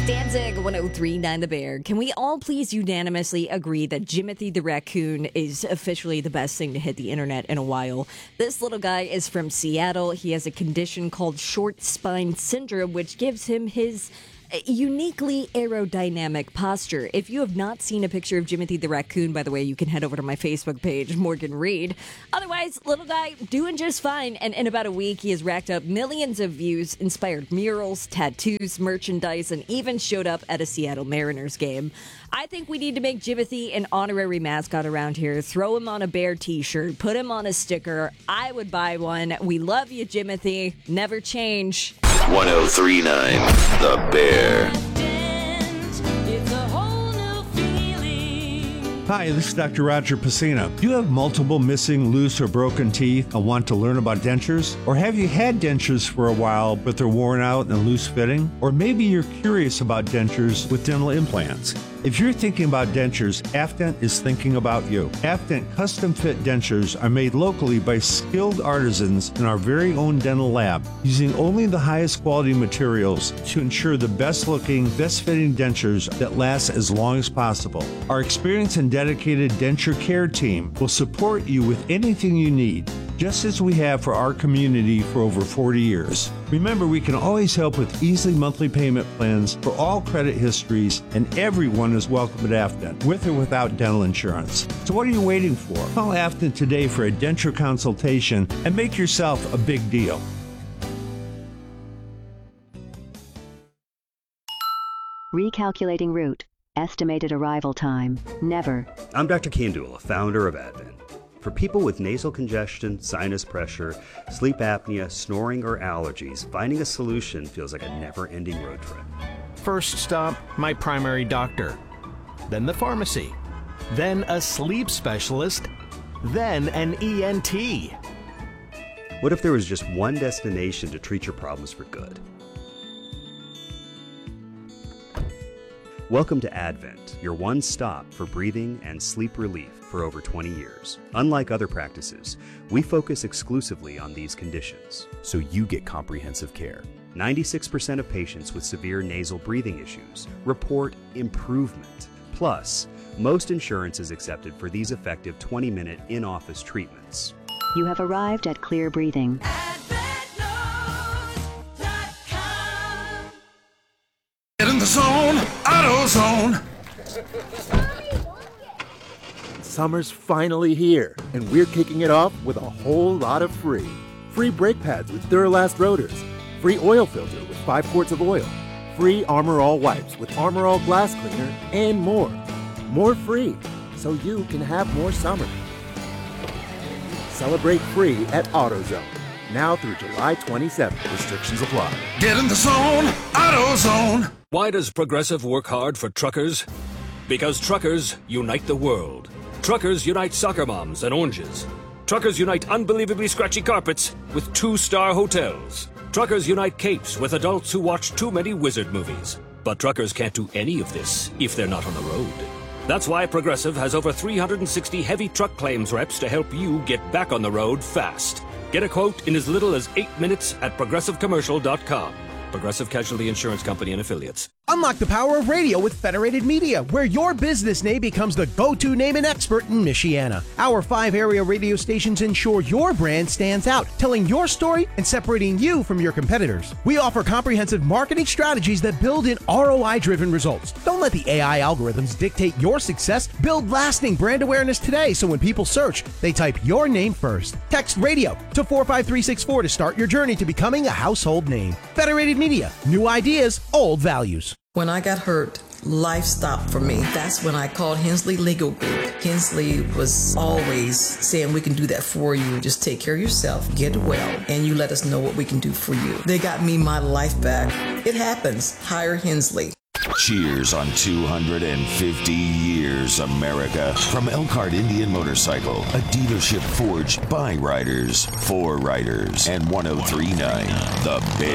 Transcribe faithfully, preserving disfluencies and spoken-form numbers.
Danzig, one oh three point nine The Bear. Can we all please unanimously agree that Jimothy the Raccoon is officially the best thing to hit the internet in a while? This little guy is from Seattle. He has a condition called short spine syndrome, which gives him his uniquely aerodynamic posture. If you have not seen a picture of Jimothy the Raccoon, by the way, you can head over to my Facebook page, Morgan Reed. Otherwise, little guy doing just fine. And in about a week, he has racked up millions of views, inspired murals, tattoos, merchandise, and even showed up at a Seattle Mariners game. I think we need to make Jimothy an honorary mascot around here. Throw him on a Bear t-shirt. Put him on a sticker. I would buy one. We love you, Jimothy. Never change. one oh three point nine The Bear. Hi, this is Doctor Roger Pacina. Do you have multiple missing, loose, or broken teeth and want to learn about dentures? Or have you had dentures for a while, but they're worn out and loose fitting? Or maybe you're curious about dentures with dental implants. If you're thinking about dentures, Afdent is thinking about you. Afdent custom fit dentures are made locally by skilled artisans in our very own dental lab, using only the highest quality materials to ensure the best looking, best fitting dentures that last as long as possible. Our experienced and dedicated denture care team will support you with anything you need, just as we have for our community for over forty years. Remember, we can always help with easy monthly payment plans for all credit histories, and everyone is welcome at Afdent, with or without dental insurance. So what are you waiting for? Call Afdent today for a denture consultation and make yourself a big deal. Recalculating route. Estimated arrival time. Never. I'm Doctor Kandula, founder of Advent. For people with nasal congestion, sinus pressure, sleep apnea, snoring, or allergies, finding a solution feels like a never-ending road trip. First stop, my primary doctor. Then the pharmacy. Then a sleep specialist. Then an E N T. What if there was just one destination to treat your problems for good? Welcome to Advent, your one stop for breathing and sleep relief for over twenty years. Unlike other practices, we focus exclusively on these conditions, so you get comprehensive care. ninety-six percent of patients with severe nasal breathing issues report improvement. Plus, most insurance is accepted for these effective twenty-minute in-office treatments. You have arrived at Clear Breathing. Get in the zone, AutoZone. Summer's finally here, and we're kicking it off with a whole lot of free. Free brake pads with Duralast rotors. Free oil filter with five quarts of oil. Free Armor All wipes with Armor All glass cleaner, and more. More free, so you can have more summer. Celebrate free at AutoZone. Now through July twenty-seventh. Restrictions apply. Get in the zone, AutoZone. Why does Progressive work hard for truckers? Because truckers unite the world. Truckers unite soccer moms and oranges. Truckers unite unbelievably scratchy carpets with two-star hotels. Truckers unite capes with adults who watch too many wizard movies. But truckers can't do any of this if they're not on the road. That's why Progressive has over three hundred sixty heavy truck claims reps to help you get back on the road fast. Get a quote in as little as eight minutes at progressive commercial dot com. Progressive Casualty Insurance Company and Affiliates. Unlock the power of radio with Federated Media, where your business name becomes the go-to name and expert in Michiana. Our five area radio stations ensure your brand stands out, telling your story and separating you from your competitors. We offer comprehensive marketing strategies that build in R O I-driven results. Don't let the A I algorithms dictate your success. Build lasting brand awareness today, so when people search, they type your name first. Text radio to four five three six four to start your journey to becoming a household name. Federated Media, new ideas, old values. When I got hurt, life stopped for me. That's when I called Hensley Legal Group. Hensley was always saying, we can do that for you. Just take care of yourself, get well, and you let us know what we can do for you. They got me my life back. It happens. Hire Hensley. Cheers on two hundred fifty years, America. From Elkhart Indian Motorcycle, a dealership forged by riders, for riders, and one oh three point nine The Bear.